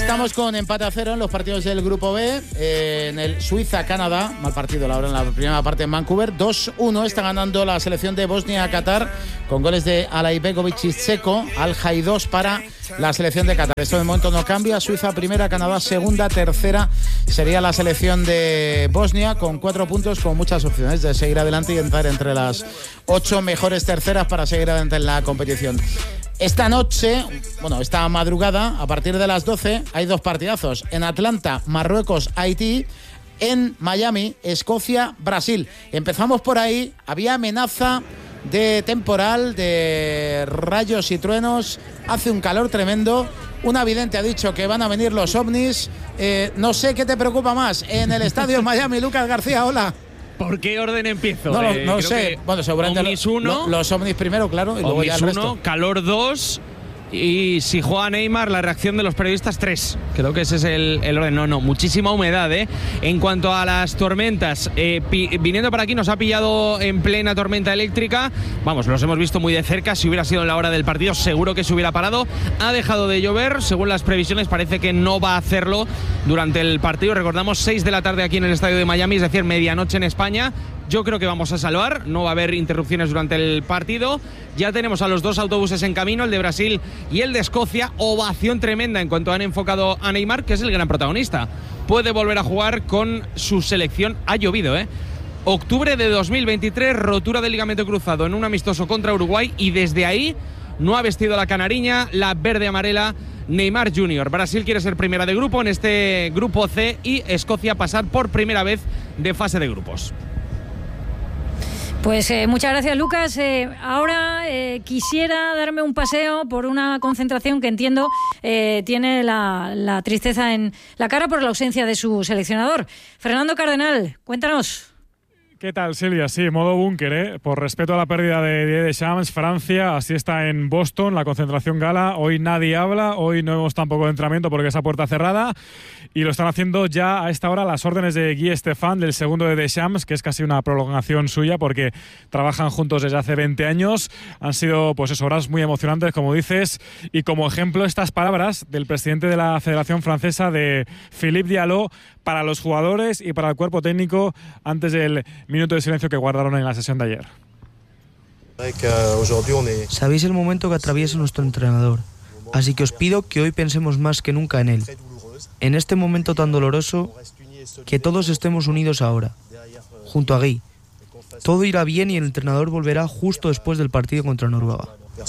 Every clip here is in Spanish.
Estamos con empate a 0 en los partidos del Grupo B. En el Suiza-Canadá, mal partido la hora en la primera parte en Vancouver. 2-1 está ganando la selección de Bosnia-Qatar con goles de Alaibegovic y Tseko. Al-Jai 2 para la selección de Qatar. Esto de momento no cambia. Suiza primera, Canadá segunda, tercera sería la selección de Bosnia con 4 puntos, con muchas opciones de seguir adelante y entrar entre las 8 mejores terceras para seguir adelante en la competición. Esta noche, esta madrugada, a partir de las 12, hay 2 partidazos. En Atlanta, Marruecos, Haití. En Miami, Escocia, Brasil. Empezamos por ahí. Había amenaza de temporal, de rayos y truenos. Hace un calor tremendo. Un vidente ha dicho que van a venir los ovnis. No sé qué te preocupa más. En el estadio Miami, Lucas García, hola. ¿Por qué orden empiezo? No sé. Bueno, seguramente Omnis 1, los ovnis primero, claro, y luego ya el resto. Calor 2 y si juega Neymar, la reacción de los periodistas 3. Creo que ese es el orden. No, muchísima humedad, ¿eh? En cuanto a las tormentas, viniendo para aquí nos ha pillado en plena tormenta eléctrica. Vamos, los hemos visto muy de cerca. Si hubiera sido en la hora del partido, seguro que se hubiera parado. Ha dejado de llover, según las previsiones parece que no va a hacerlo durante el partido. Recordamos 6 de la tarde aquí en el estadio de Miami, es decir, medianoche en España. Yo creo que vamos a salvar, no va a haber interrupciones durante el partido. Ya tenemos a los 2 autobuses en camino, el de Brasil y el de Escocia. Ovación tremenda en cuanto han enfocado a Neymar, que es el gran protagonista. Puede volver a jugar con su selección. Ha llovido, ¿eh? Octubre de 2023, rotura del ligamento cruzado en un amistoso contra Uruguay, y desde ahí no ha vestido la canariña, la verde-amarela, Neymar Jr. Brasil quiere ser primera de grupo en este grupo C y Escocia pasar por primera vez de fase de grupos. Pues muchas gracias, Lucas. Ahora quisiera darme un paseo por una concentración que entiendo tiene la tristeza en la cara por la ausencia de su seleccionador. Fernando Cardenal, cuéntanos. ¿Qué tal, Silvia? Sí, modo búnker, ¿eh? Por respeto a la pérdida de Didier Deschamps, Francia, así está en Boston, la concentración gala. Hoy nadie habla, hoy no vemos tampoco de entrenamiento porque esa puerta cerrada. Y lo están haciendo ya a esta hora las órdenes de Guy Stéphane, del segundo de Deschamps, que es casi una prolongación suya porque trabajan juntos desde hace 20 años. Han sido, horas muy emocionantes, como dices. Y como ejemplo, estas palabras del presidente de la Federación Francesa, de Philippe Diallo, para los jugadores y para el cuerpo técnico antes del minuto de silencio que guardaron en la sesión de ayer. Sabéis el momento que atraviesa nuestro entrenador, así que os pido que hoy pensemos más que nunca en él. En este momento tan doloroso, que todos estemos unidos ahora, junto a Guy. Todo irá bien y el entrenador volverá justo después del partido contra Noruega.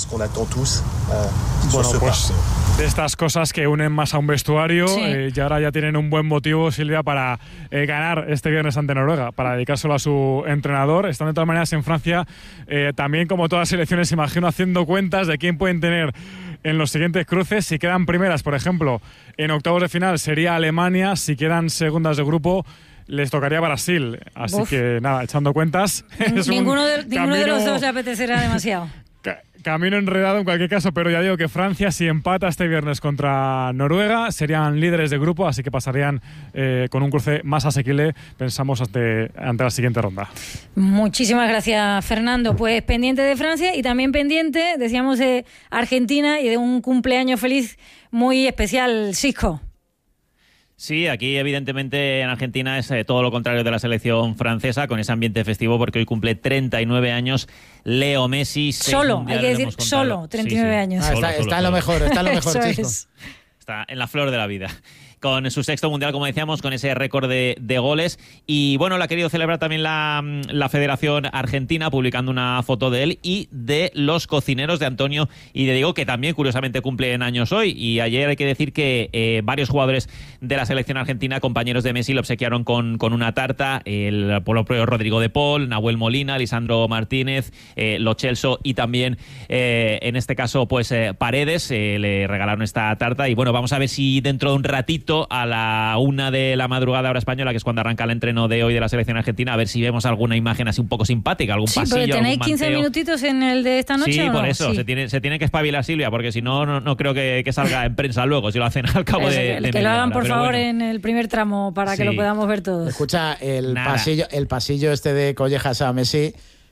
De estas cosas que unen más a un vestuario, sí. Y ahora ya tienen un buen motivo, Silvia, para ganar este viernes ante Noruega, para dedicárselo a su entrenador. Están de todas maneras en Francia, también como todas las selecciones, imagino, haciendo cuentas de quién pueden tener en los siguientes cruces. Si quedan primeras, por ejemplo, en octavos de final sería Alemania. Si quedan segundas de grupo, les tocaría Brasil. Así que nada, echando cuentas. Ninguno de los dos le apetecerá demasiado. Camino enredado en cualquier caso, pero ya digo que Francia, si empata este viernes contra Noruega, serían líderes de grupo, así que pasarían con un cruce más asequible, pensamos, ante la siguiente ronda. Muchísimas gracias, Fernando. Pues pendiente de Francia y también pendiente, decíamos, de Argentina y de un cumpleaños feliz muy especial, Sisco. Sí, aquí evidentemente en Argentina es todo lo contrario de la selección francesa, con ese ambiente festivo, porque hoy cumple 39 años Leo Messi. Solo, hay que decir solo, 39 años. Está en lo mejor, Chisco. Está en la flor de la vida. Con su sexto mundial, como decíamos, con ese récord de goles. Y bueno, lo ha querido celebrar también la Federación Argentina, publicando una foto de él y de los cocineros de Antonio y de Diego, que también curiosamente cumplen años hoy. Y ayer hay que decir que varios jugadores de la selección argentina, compañeros de Messi, lo obsequiaron con una tarta. El propio Rodrigo de Paul, Nahuel Molina, Lisandro Martínez, Lo Celso y también, en este caso, Paredes, le regalaron esta tarta. Y bueno, vamos a ver si dentro de un ratito, a la 1 de la madrugada hora española, que es cuando arranca el entreno de hoy de la selección argentina, a ver si vemos alguna imagen así un poco simpática, algún pasillo, porque tenéis 15 minutitos en el de esta noche. Sí, ¿o no? por eso, sí. se tiene que espabilar, Silvia, porque si no, no creo que salga en prensa luego, si lo hacen al cabo de que lo hagan, por favor, bueno, en el primer tramo, para que lo podamos ver todos. Escucha, el pasillo este de collejas a Messi,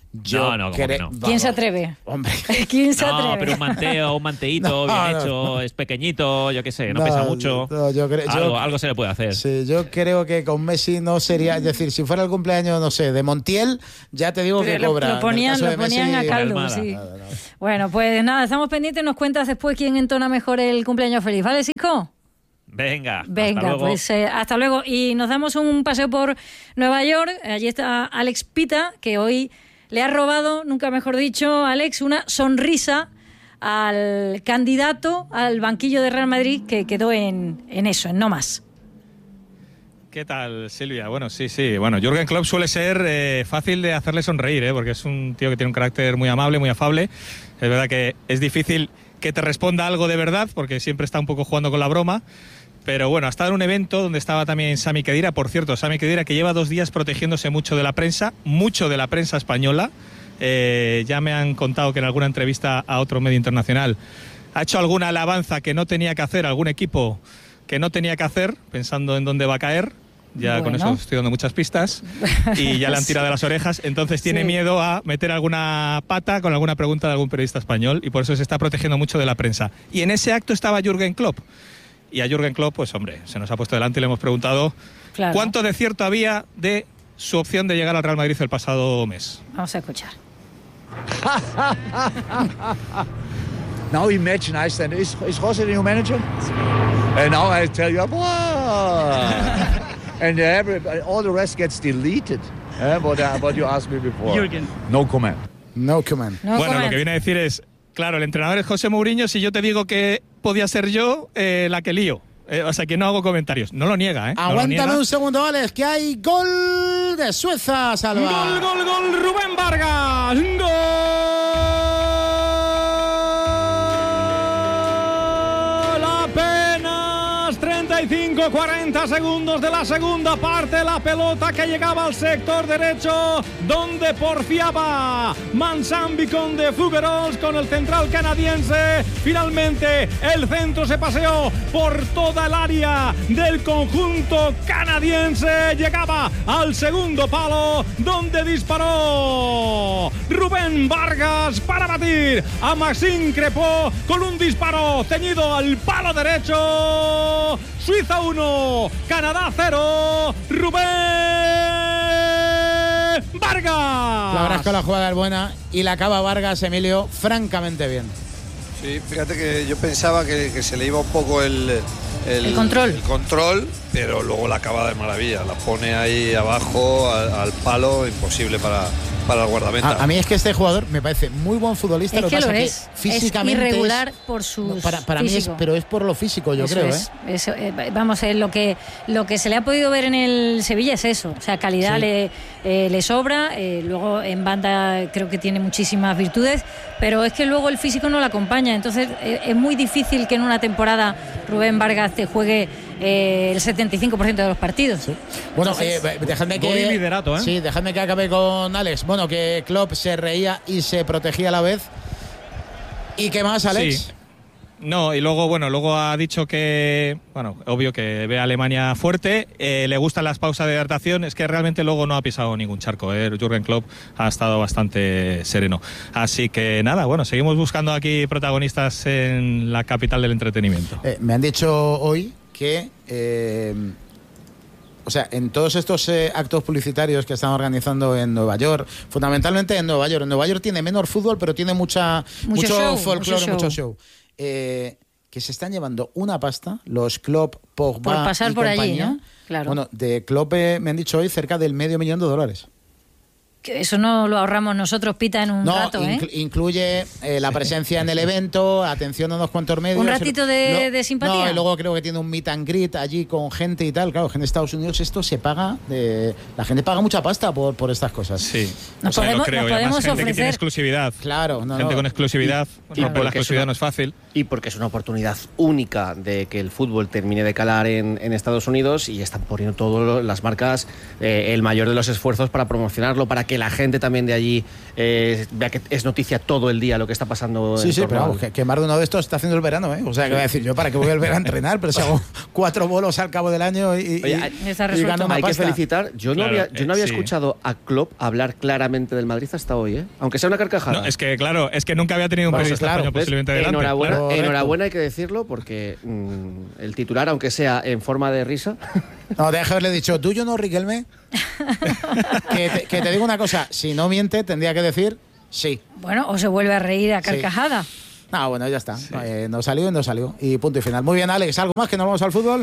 No, ¿cómo que no? ¿Quién se atreve? Hombre. ¿Quién se atreve? No, pero un manteo, un manteíto bien hecho, es pequeñito, yo qué sé, no pesa mucho. Algo se le puede hacer. Sí, yo creo que con Messi no sería, es decir, si fuera el cumpleaños, no sé, de Montiel, ya te digo que cobra. Lo ponían a caldo, sí. No. Bueno, pues nada, estamos pendientes, nos cuentas después quién entona mejor el cumpleaños feliz, ¿vale, Sisco? Venga, hasta luego. Pues hasta luego. Y nos damos un paseo por Nueva York. Allí está Alex Pita, que hoy le ha robado, nunca mejor dicho, Alex, una sonrisa al candidato al banquillo de Real Madrid, que quedó en eso, en no más. ¿Qué tal, Silvia? Bueno, sí. Bueno, Jürgen Klopp suele ser fácil de hacerle sonreír, porque es un tío que tiene un carácter muy amable, muy afable. Es verdad que es difícil que te responda algo de verdad, porque siempre está un poco jugando con la broma. Pero bueno, ha estado en un evento donde estaba también Sami Khedira. Por cierto, Sami Khedira, que lleva 2 días protegiéndose mucho de la prensa española. Ya me han contado que en alguna entrevista a otro medio internacional ha hecho alguna alabanza que no tenía que hacer, algún equipo que no tenía que hacer, pensando en dónde va a caer. Ya con eso estoy dando muchas pistas y ya le han tirado de las orejas. Entonces tiene miedo a meter alguna pata con alguna pregunta de algún periodista español y por eso se está protegiendo mucho de la prensa. Y en ese acto estaba Jürgen Klopp. Y a Jürgen Klopp, pues hombre, se nos ha puesto delante y le hemos preguntado cuánto de cierto había de su opción de llegar al Real Madrid el pasado mes. Vamos a escuchar. Now imagine I said, is Jose the new manager? And now I tell you, and all the rest gets deleted. What you asked me before. Jürgen. No comment. Bueno, lo que viene a decir es, claro, el entrenador es José Mourinho. Si yo te digo que podía ser yo, la que lío. O sea, que no hago comentarios. No lo niega, ¿eh? Aguántame un segundo, Alex, que hay gol de Suiza, Salva. Gol, Rubén Vargas. ¡Gol! Apenas 35-40 segundos de la segunda parte. La pelota que llegaba al sector derecho, donde porfiaba Mansambi con De Fougerols, con el central canadiense. Finalmente el centro se paseó por toda el área del conjunto canadiense. Llegaba al segundo palo, donde disparó Rubén Vargas para batir a Maxime Crépeau con un disparo ceñido al palo derecho. Suiza 1, Canadá 0, Rubén Vargas. La verdad es que la jugada es buena y la acaba Vargas, Emilio, francamente bien. Sí, fíjate que yo pensaba que se le iba un poco el control, pero luego la acaba de maravilla. La pone ahí abajo al palo, imposible para el guardameta. A mí es que este jugador me parece muy buen futbolista. Es lo que lo pasa es. Físicamente es irregular por sus para mí es, pero es por lo físico, yo creo. Vamos, lo que se le ha podido ver en el Sevilla es eso. O sea, calidad le sobra. Luego en banda creo que tiene muchísimas virtudes, pero es que luego el físico no le acompaña. Entonces es muy difícil que en una temporada Rubén Vargas te juegue el 75% de los partidos. Sí. Bueno, dejadme que liderato, ¿eh? Sí, dejadme que acabe con Alex. Bueno, que Klopp se reía y se protegía a la vez. ¿Y qué más, Alex? Sí. No, y luego ha dicho que, obvio que ve a Alemania fuerte, le gustan las pausas de hidratación. Es que realmente luego no ha pisado ningún charco, Jürgen Klopp ha estado bastante sereno. Así que nada, seguimos buscando aquí protagonistas en la capital del entretenimiento. Me han dicho hoy que en todos estos actos publicitarios que están organizando en Nueva York, fundamentalmente en Nueva York tiene menos fútbol, pero tiene mucho folclore, mucho show. Que se están llevando una pasta los Klopp, Pogba por pasar y por compañía. allí, ¿no? Claro. Bueno, de Klopp me han dicho hoy cerca del $500,000. Que eso no lo ahorramos nosotros, Pita, en un rato, incluye la presencia en el evento, atención a unos cuantos medios. Un ratito de simpatía. No, y luego creo que tiene un meet and greet allí con gente y tal. Claro, que en Estados Unidos esto se paga, la gente paga mucha pasta por estas cosas. Sí, nos podemos gente ofrecer que tiene exclusividad. Claro, gente con exclusividad. Y la exclusividad no es fácil. Y porque es una oportunidad única de que el fútbol termine de calar en Estados Unidos y están poniendo todas las marcas el mayor de los esfuerzos para promocionarlo, para que la gente también de allí vea que es noticia todo el día lo que está pasando. Sí, pero vamos, que más de uno de estos está haciendo el verano, ¿eh? O sea, que voy a decir yo, ¿para qué voy a volver a entrenar? Pero si hago 4 bolos al cabo del año y gano una hay pasta. que felicitar. Yo no había escuchado a Klopp hablar claramente del Madrid hasta hoy, ¿eh? Aunque sea una carcajada. No, es que claro, es que nunca había tenido un periodista español posiblemente delante. Enhorabuena, hay que decirlo, porque el titular, aunque sea en forma de risa... No, deja haberle dicho, ¿tú yo no, Riquelme? que te digo una cosa, si no miente, tendría que decir sí. Bueno, o se vuelve a reír a carcajada. Sí. No, bueno, ya está. Sí. No salió. Y punto y final. Muy bien, Alex, ¿algo más que nos vamos al fútbol?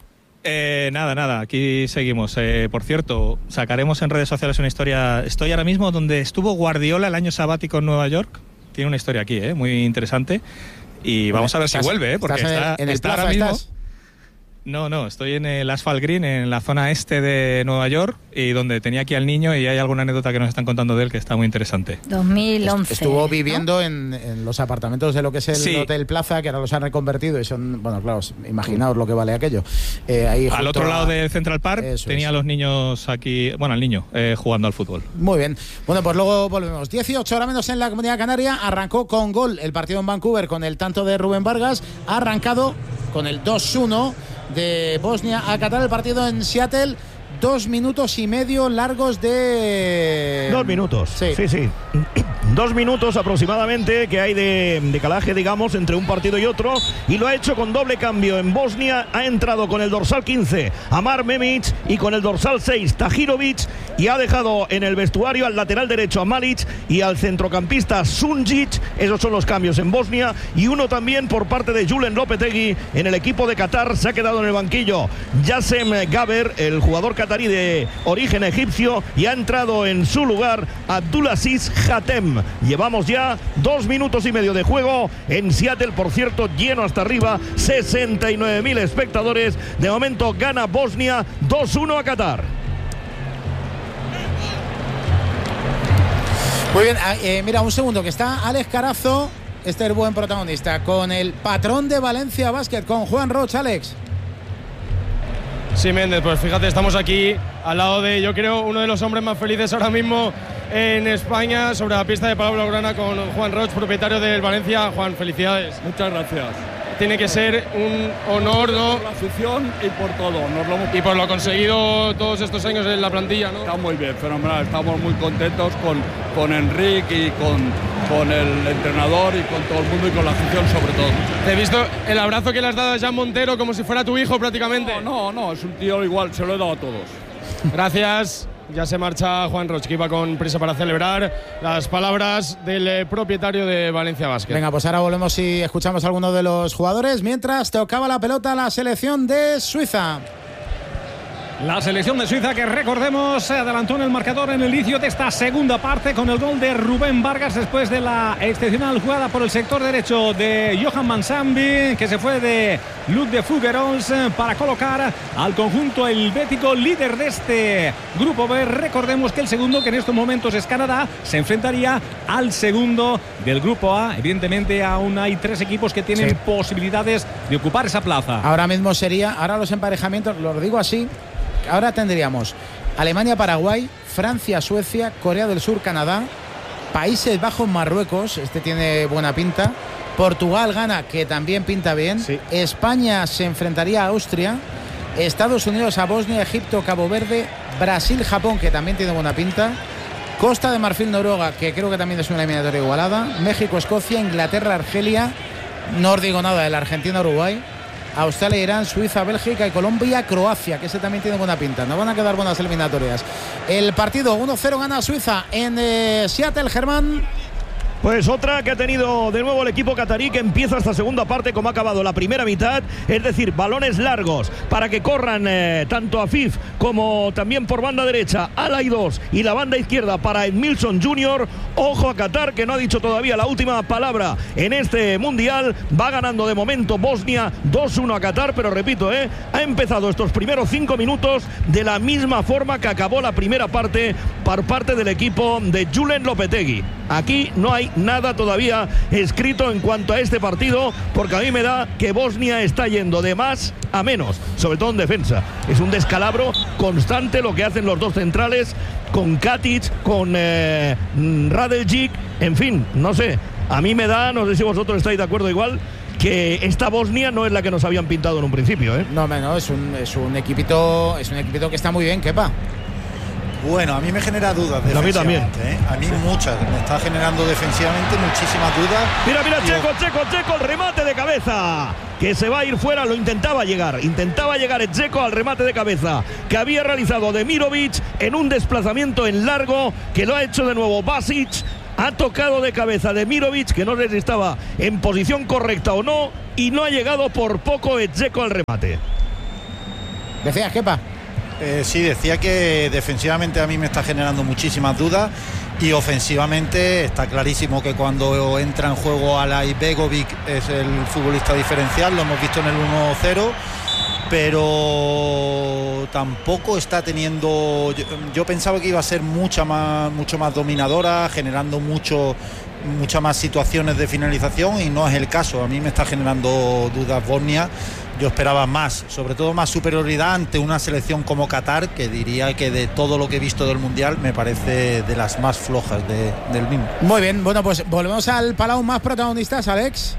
Nada, aquí seguimos. Por cierto, sacaremos en redes sociales una historia. Estoy ahora mismo donde estuvo Guardiola el año sabático en Nueva York. Tiene una historia aquí, muy interesante. Y vamos a ver si vuelve, porque está en el está plaza, ahora mismo. ¿estás? No, estoy en el Asphalt Green, en la zona este de Nueva York, y donde tenía aquí al niño, y hay alguna anécdota que nos están contando de él que está muy interesante. 2011. Estuvo viviendo en los apartamentos de lo que es el Hotel Plaza, que ahora los han reconvertido y son, bueno, claro, imaginaos lo que vale aquello. Ahí al otro lado del Central Park tenía a los niños aquí, bueno, al niño jugando al fútbol. Muy bien. Bueno, pues luego volvemos. 18 horas menos en la Comunidad Canaria. Arrancó con gol el partido en Vancouver con el tanto de Rubén Vargas. Ha arrancado con el 2-1 de Bosnia a Qatar, el partido en Seattle. 2 minutos y medio largos de... 2 minutos, sí. 2 minutos aproximadamente que hay de calaje, digamos, entre un partido y otro, y lo ha hecho con doble cambio. En Bosnia ha entrado con el dorsal 15 Amar Memic y con el dorsal 6 Tahirovic, y ha dejado en el vestuario al lateral derecho a Malic y al centrocampista Sunjic. Esos son los cambios en Bosnia, y uno también por parte de Julen Lopetegui en el equipo de Qatar. Se ha quedado en el banquillo Yassem Gaber, el jugador catarí de origen egipcio, y ha entrado en su lugar Abdulaziz Hatem. Llevamos ya 2 minutos y medio de juego en Seattle, por cierto, lleno hasta arriba, 69.000 espectadores. De momento gana Bosnia 2-1 a Qatar. Muy bien, mira, un segundo, que está Alex Carazo, este es el buen protagonista, con el patrón de Valencia Basket, con Juan Roch. Alex. Sí, Méndez, pues fíjate, estamos aquí al lado de, yo creo, uno de los hombres más felices ahora mismo en España, sobre la pista de Palau Blaugrana, con Juan Roch, propietario del Valencia. Juan, felicidades. Muchas gracias. Tiene que ser un honor, ¿no? Por la afición y por todo. Y por lo conseguido todos estos años en la plantilla, ¿no? Está muy bien, fenomenal. Estamos muy contentos con Enrique y con el entrenador y con todo el mundo y con la afición sobre todo. Te he visto el abrazo que le has dado a Jan Montero como si fuera tu hijo prácticamente. No, es un tío igual, se lo he dado a todos. Gracias. Ya se marcha Juan Roch, que iba con prisa para celebrar las palabras del propietario de Valencia Basket. Venga, pues ahora volvemos y escuchamos a alguno de los jugadores. Mientras tocaba la pelota la selección de Suiza. La selección de Suiza, que recordemos se adelantó en el marcador en el inicio de esta segunda parte con el gol de Rubén Vargas después de la excepcional jugada por el sector derecho de Johan Mansambi, que se fue de Luc de Fougerols para colocar al conjunto helvético líder de este grupo B. Recordemos que el segundo, que en estos momentos es Canadá, se enfrentaría al segundo del grupo A. Evidentemente aún hay 3 equipos que tienen posibilidades de ocupar esa plaza. Ahora mismo ahora los emparejamientos, lo digo así, ahora tendríamos Alemania-Paraguay, Francia-Suecia, Corea del Sur, Canadá, Países Bajos, Marruecos, este tiene buena pinta, Portugal-Ghana, que también pinta bien, España se enfrentaría a Austria, Estados Unidos a Bosnia, Egipto, Cabo Verde, Brasil-Japón, que también tiene buena pinta, Costa de Marfil-Noruega, que creo que también es una eliminatoria igualada, México-Escocia, Inglaterra-Argelia, no os digo nada del Argentina-Uruguay, Australia, Irán, Suiza, Bélgica y Colombia, Croacia, que ese también tiene buena pinta. Nos van a quedar buenas eliminatorias. El partido 1-0 gana Suiza en Seattle, Germán. Pues otra que ha tenido de nuevo el equipo catarí, que empieza esta segunda parte como ha acabado la primera mitad, es decir, balones largos para que corran tanto Afif como también por banda derecha Alay 2 y la banda izquierda para Edmilson Jr. Ojo a Qatar, que no ha dicho todavía la última palabra en este mundial. Va ganando de momento Bosnia 2-1 a Qatar, pero repito, ha empezado estos primeros 5 minutos de la misma forma que acabó la primera parte por parte del equipo de Julen Lopetegui. Aquí no hay hay nada todavía escrito en cuanto a este partido, porque a mí me da que Bosnia está yendo de más a menos, sobre todo en defensa. Es un descalabro constante lo que hacen los dos centrales, con Katic, con Radeljic, en fin, no sé. A mí me da, no sé si vosotros estáis de acuerdo igual, que esta Bosnia no es la que nos habían pintado en un principio, ¿eh? No, es un equipito que está muy bien, Kepa. Bueno, a mí me genera dudas defensivamente. A mí también. A mí muchas. Me está generando defensivamente muchísimas dudas. Mira, Checo, el remate de cabeza. Que se va a ir fuera, lo intentaba llegar el Checo al remate de cabeza que había realizado Demirovic en un desplazamiento en largo, que lo ha hecho de nuevo Basic. Ha tocado de cabeza Demirovic, que no sé si estaba en posición correcta o no, y no ha llegado por poco el Checo al remate. ¿Decías, Kepa? Sí, decía que defensivamente a mí me está generando muchísimas dudas, y ofensivamente está clarísimo que cuando entra en juego Alay Begovic es el futbolista diferencial. Lo hemos visto en el 1-0, pero tampoco está teniendo... Yo pensaba que iba a ser mucho más dominadora, generando muchas más situaciones de finalización, y no es el caso. A mí me está generando dudas Bosnia. Yo esperaba más, sobre todo más superioridad ante una selección como Qatar, que diría que de todo lo que he visto del Mundial me parece de las más flojas del mismo. Muy bien, bueno, pues volvemos al Palau. Más protagonistas, Alex.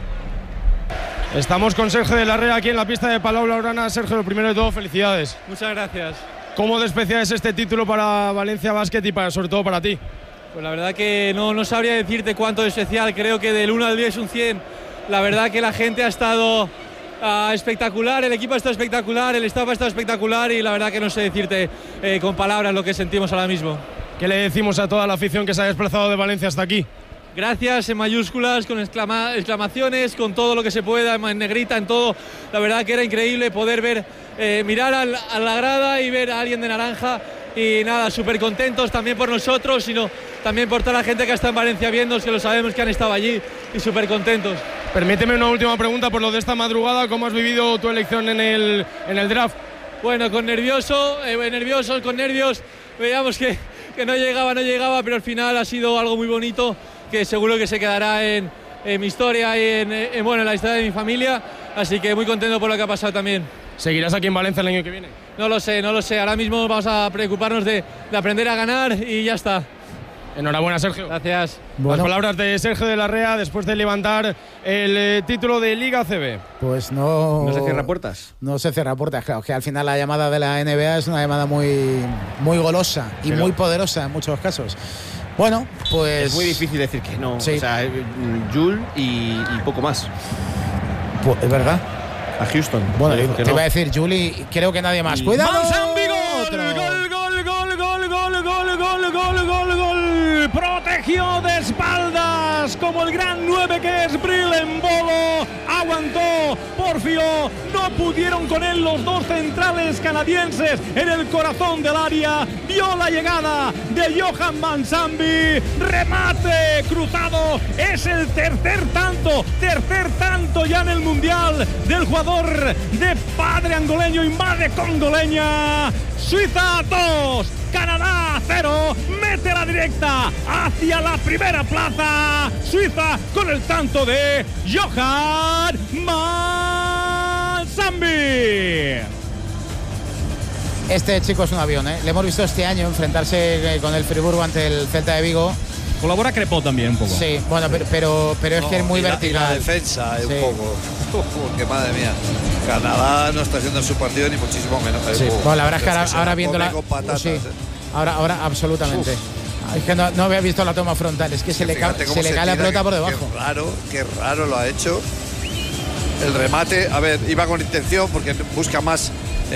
Estamos con Sergio de la Rea aquí en la pista de Palau Blaugrana. Sergio, lo primero de todo, felicidades. Muchas gracias. ¿Cómo de especial es este título para Valencia Basket y sobre todo para ti? Pues la verdad que no sabría decirte cuánto de especial. Creo que del 1 al 10 un 100. La verdad que la gente ha estado espectacular, el equipo ha estado espectacular, el staff ha estado espectacular, y la verdad que no sé decirte con palabras lo que sentimos ahora mismo. ¿Qué le decimos a toda la afición que se ha desplazado de Valencia hasta aquí? Gracias en mayúsculas, con exclamaciones, con todo lo que se pueda, en negrita, en todo. La verdad que era increíble poder ver, mirar a la grada y ver a alguien de naranja. Y nada, súper contentos también por nosotros, sino también por toda la gente que está en Valencia viendo, que lo sabemos que han estado allí, y súper contentos. Permíteme una última pregunta por lo de esta madrugada. ¿Cómo has vivido tu elección en el draft? Bueno, nerviosos, con nervios. Veíamos que no llegaba, pero al final ha sido algo muy bonito, que seguro que se quedará en mi historia y en la historia de mi familia. Así que muy contento por lo que ha pasado también. ¿Seguirás aquí en Valencia el año que viene? No lo sé. Ahora mismo vamos a preocuparnos de aprender a ganar, y ya está. Enhorabuena, Sergio. Gracias. Las palabras de Sergio de la Rea después de levantar el título de Liga CB. Pues no... ¿No se cierra puertas? No se cierra puertas, claro. Que al final la llamada de la NBA es una llamada muy golosa y muy poderosa en muchos casos. Bueno, pues... Es muy difícil decir que no. Sí. O sea, Jul y poco más. Pues, es verdad. A Houston. Bueno, te iba a decir Juli, creo que nadie más. ¡Cuidado! Manzambi, gol. Protegió de espaldas como el gran 9 que es Brillen Bolo. Aguantó Porfio. No pudieron con él los dos centrales canadienses en el corazón del área. Vio la llegada de Johan Manzambi. Remate cruzado. Es el tercer tanto ya en el Mundial del jugador de padre angoleño y madre congoleña. Suiza 2, Canadá 0, mete la directa hacia la primera plaza. Suiza con el tanto de Johan Manzambi. Este chico es un avión, ¿eh? Le hemos visto este año enfrentarse con el Friburgo ante el Celta de Vigo. Colabora Crepó también un poco. Sí, bueno, pero es que es muy vertical. Y la defensa un poco. Que madre mía. Canadá no está haciendo su partido ni muchísimo menos. Sí. Bueno, la verdad es que ahora viendo la... Patatas, sí. Ahora absolutamente. Es que no había visto la toma frontal. Es que se le cae la pelota por debajo. Qué raro lo ha hecho. El remate, a ver, iba con intención porque busca más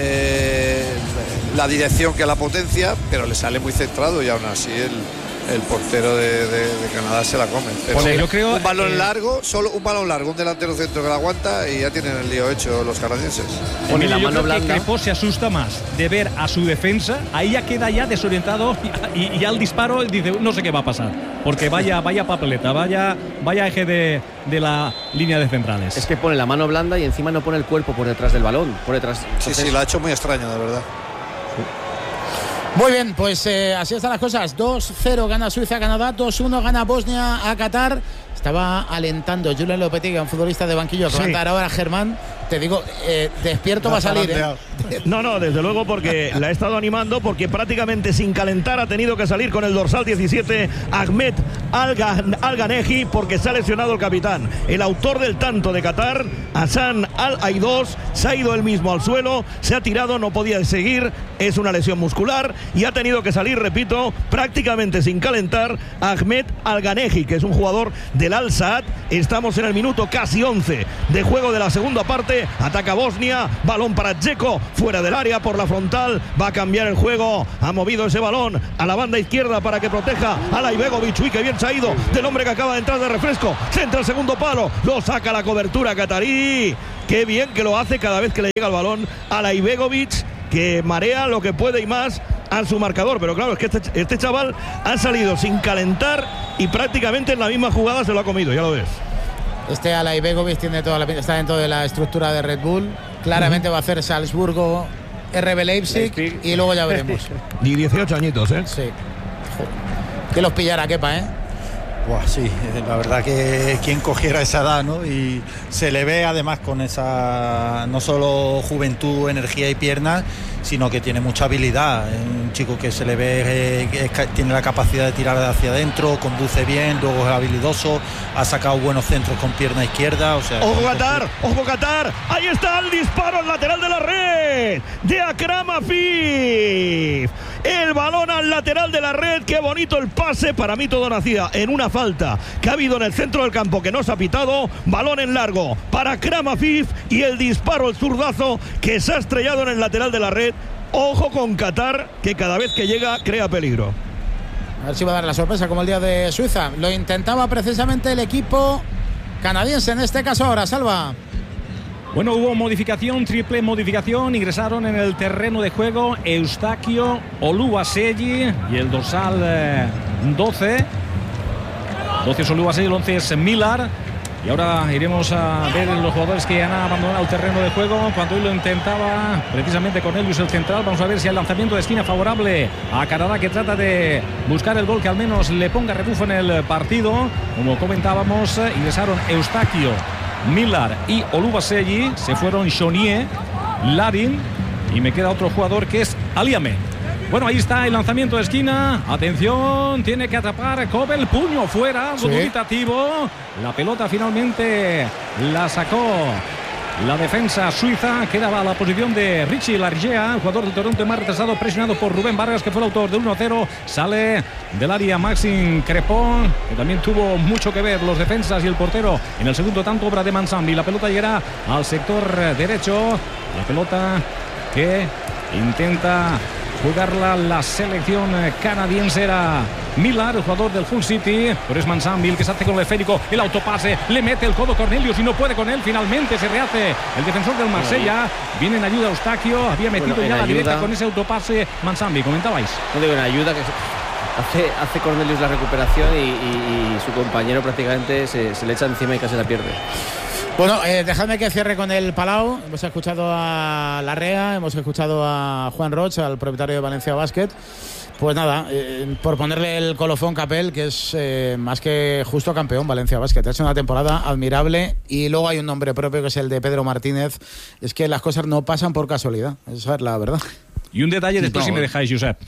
la dirección que la potencia, pero le sale muy centrado, y aún así el portero de Canadá se la come. Pero pues yo creo, un balón largo, solo un balón largo, un delantero centro que la aguanta, y ya tienen el lío hecho los canadienses. Emilio, yo creo que Crepó se asusta más de ver a su defensa, ahí ya queda ya desorientado, y al disparo dice no sé qué va a pasar, porque vaya papeleta, vaya eje de la línea de centrales. Es que pone la mano blanda y encima no pone el cuerpo por detrás del balón, por detrás. Sí, lo ha hecho muy extraño, de verdad. Muy bien, pues así están las cosas. 2-0 gana Suiza a Canadá, 2-1 gana Bosnia a Qatar. Estaba alentando Julen Lopetegui, un futbolista de banquillo, que va a entrar ahora Germán. Te digo, despierto va a salir. No, desde luego, porque la he estado animando, porque prácticamente sin calentar ha tenido que salir con el dorsal 17 Ahmed Al-Ghaneji, porque se ha lesionado el capitán. El autor del tanto de Qatar, Hassan Al-Aidos, se ha ido él mismo al suelo, se ha tirado, no podía seguir, es una lesión muscular y ha tenido que salir, repito, prácticamente sin calentar, Ahmed Al-Ghaneji, que es un jugador del Al-Saad. Estamos en el minuto casi 11 de juego de la segunda parte. Ataca Bosnia, balón para Dzeko, fuera del área por la frontal, va a cambiar el juego, ha movido ese balón a la banda izquierda para que proteja a Alaibegovic. Uy, que bien se ha ido del hombre que acaba de entrar de refresco, centra el segundo palo, lo saca la cobertura catarí. Qué bien que lo hace cada vez que le llega el balón a Alaibegovic, que marea lo que puede y más a su marcador, pero claro, es que este chaval ha salido sin calentar y prácticamente en la misma jugada se lo ha comido, ya lo ves. Este Alaibegovic tiene toda la pinta, está dentro de la estructura de Red Bull. Claramente va a hacer Salzburgo, RB Leipzig y luego ya veremos. Y 18 añitos, ¿eh? Sí. Que los pillara Kepa, ¿eh? Buah, sí, la verdad que quien cogiera esa edad, ¿no? Y se le ve además con esa no solo juventud, energía y piernas, sino que tiene mucha habilidad. Es un chico que se le ve tiene la capacidad de tirar hacia adentro, conduce bien, luego es habilidoso, ha sacado buenos centros con pierna izquierda. O sea, ¡Ojo Qatar! ¡Ojo Qatar! Ahí está el disparo al lateral de la red de Akram Afif. El balón al lateral de la red, qué bonito el pase. Para mí todo nacía en una falta que ha habido en el centro del campo que no se ha pitado. Balón en largo para Akram Afif y el disparo, el zurdazo que se ha estrellado en el lateral de la red. Ojo con Qatar, que cada vez que llega crea peligro. A ver si va a dar la sorpresa como el día de Suiza. Lo intentaba precisamente el equipo canadiense en este caso ahora, Salva. Bueno, hubo modificación, triple modificación. Ingresaron en el terreno de juego Eustaquio Oluwaseyi y el dorsal 12. 12 es Oluwaseyi, el 11 es Millar. Y ahora iremos a ver los jugadores que han abandonado el terreno de juego. Cuando hoy lo intentaba precisamente Cornelius, el central. Vamos a ver si el lanzamiento de esquina favorable a Canadá, que trata de buscar el gol que al menos le ponga rebufo en el partido. Como comentábamos, ingresaron Eustaquio, Millar y Oluwaseyi. Se fueron Chonier, Larin y me queda otro jugador que es Aliame. Bueno, ahí está el lanzamiento de esquina. Atención, tiene que atrapar Kobel, puño fuera, dubitativo. La pelota finalmente la sacó la defensa suiza. Quedaba a la posición de Richie Largea, el jugador del Toronto más retrasado, presionado por Rubén Vargas, que fue el autor del 1-0. Sale del área Maxime Crepon, que también tuvo mucho que ver los defensas y el portero en el segundo tanto, obra de Mansambi. La pelota llegará al sector derecho. La pelota que intenta jugarla la selección canadiense. Era Millar, el jugador del Hull City, pero es Mansambi el que se hace con el esférico, el autopase, le mete el codo Cornelius y no puede con él. Finalmente se rehace el defensor del Marsella. Viene en ayuda Eustaquio, había metido ya la directa con ese autopase Mansambi. Comentabais. No digo en ayuda, que hace Cornelius la recuperación y su compañero prácticamente se le echa encima y casi la pierde. Bueno, dejadme que cierre con el Palau. Hemos escuchado a Larrea, hemos escuchado a Juan Roig, al propietario de Valencia Basket. Pues nada, por ponerle el colofón Capel, que es más que justo campeón Valencia Basket. Ha hecho una temporada admirable y luego hay un nombre propio que es el de Pedro Martínez. Es que las cosas no pasan por casualidad, esa es la verdad. Y un detalle después, si me dejáis, Josep.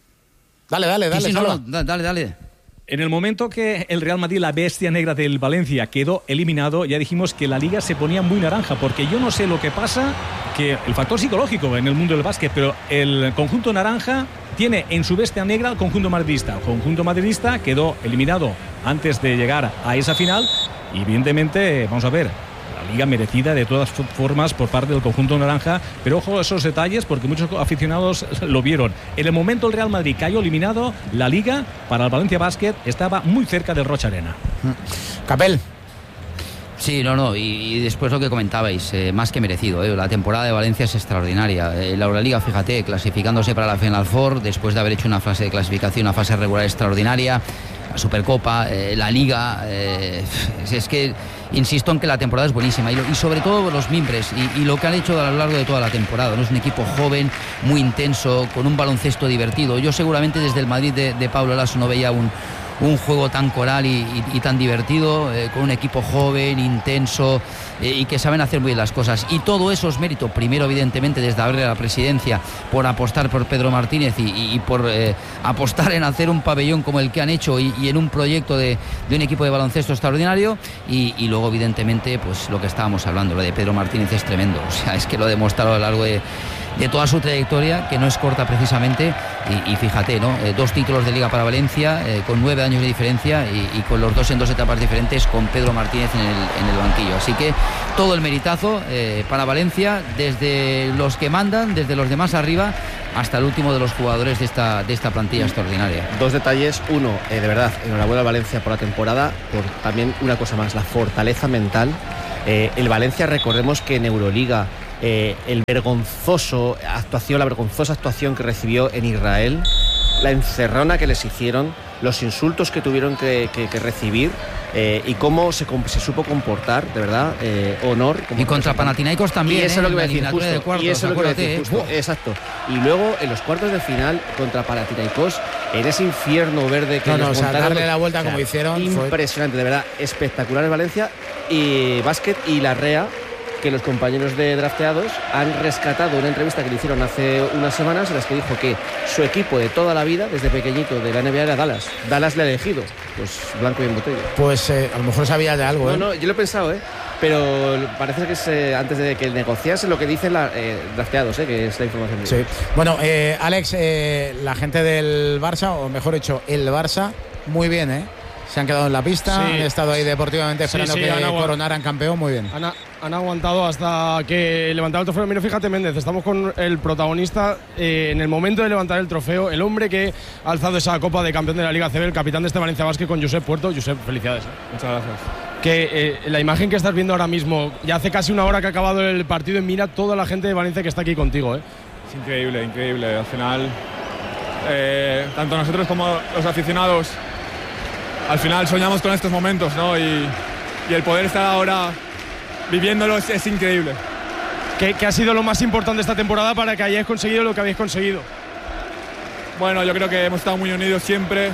Dale. Sí, dale. En el momento que el Real Madrid, la bestia negra del Valencia, quedó eliminado, ya dijimos que la liga se ponía muy naranja, porque yo no sé lo que pasa, que el factor psicológico en el mundo del básquet, pero el conjunto naranja tiene en su bestia negra al conjunto madridista. El conjunto madridista quedó eliminado antes de llegar a esa final y evidentemente, vamos a ver, la liga merecida de todas formas por parte del conjunto naranja, pero ojo a esos detalles porque muchos aficionados lo vieron. En el momento el Real Madrid cayó eliminado, la liga para el Valencia Basket estaba muy cerca del Rocha Arena. Capel. Sí, y después lo que comentabais, más que merecido, la temporada de Valencia es extraordinaria. La Euroliga, fíjate, clasificándose para la Final Four, después de haber hecho una fase de clasificación, una fase regular extraordinaria. la Supercopa, la Liga. Es que insisto en que la temporada es buenísima y sobre todo los mimbres y lo que han hecho a lo largo de toda la temporada, ¿no? Es un equipo joven, muy intenso, con un baloncesto divertido. Yo seguramente desde el Madrid de Pablo Laso no veía un juego tan coral y tan divertido, con un equipo joven, intenso y que saben hacer muy bien las cosas. Y todo eso es mérito, primero evidentemente desde darle a la presidencia por apostar por Pedro Martínez y por apostar en hacer un pabellón como el que han hecho y en un proyecto de un equipo de baloncesto extraordinario y luego evidentemente pues lo que estábamos hablando, lo de Pedro Martínez es tremendo, o sea, es que lo ha demostrado a lo largo de toda su trayectoria, que no es corta precisamente, y fíjate, ¿no? 2 títulos de Liga para Valencia, con 9 años de diferencia y con los 2 en 2 etapas diferentes, con Pedro Martínez en el banquillo. Así que todo el meritazo para Valencia, desde los que mandan, desde los demás arriba, hasta el último de los jugadores de esta plantilla extraordinaria. 2 detalles. Uno, de verdad, enhorabuena a Valencia por la temporada, por también una cosa más, la fortaleza mental. El Valencia, recordemos que en Euroliga, la vergonzosa actuación que recibió en Israel, la encerrona que les hicieron, los insultos que tuvieron que recibir, y cómo se supo comportar, de verdad, honor. Y contra Panathinaikos también. Y eso es lo que iba a decir justo. Exacto. Y luego en los cuartos de final contra Panathinaikos, en ese infierno verde que o sea, darle la vuelta como hicieron. Impresionante, de verdad, espectacular el Valencia y básquet. Y la REA, que los compañeros de drafteados han rescatado una entrevista que le hicieron hace unas semanas en las que dijo que su equipo de toda la vida, desde pequeñito de la NBA, era Dallas. Dallas le ha elegido, pues blanco y en botella. Pues a lo mejor sabía de algo. No, yo lo he pensado, pero parece que es antes de que negociase lo que dicen drafteados, que es la información. Sí. Bueno, Alex, la gente del Barça, o mejor dicho, el Barça, muy bien, Se han quedado en la pista, han estado ahí deportivamente esperando que coronaran campeón, muy bien. Han aguantado hasta que levantara el trofeo. Mira, fíjate, Méndez, estamos con el protagonista en el momento de levantar el trofeo, el hombre que ha alzado esa copa de campeón de la Liga ACB, el capitán de este Valencia Basket, con Josep Puerto. Josep, felicidades. Muchas gracias. Que la imagen que estás viendo ahora mismo, ya hace casi una hora que ha acabado el partido, y mira toda la gente de Valencia que está aquí contigo. Es increíble, increíble. Al final, tanto nosotros como los aficionados, al final soñamos con estos momentos, ¿no? Y el poder estar ahora viviéndolos es increíble. ¿Qué ha sido lo más importante esta temporada para que hayáis conseguido lo que habéis conseguido? Bueno, yo creo que hemos estado muy unidos siempre.